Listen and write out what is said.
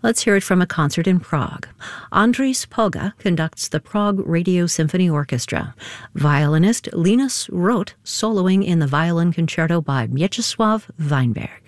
Let's hear it from a concert in Prague. Andris Poga conducts the Prague Radio Symphony Orchestra. Violinist Linus Roth soloing in the violin concerto by Mieczysław Weinberg.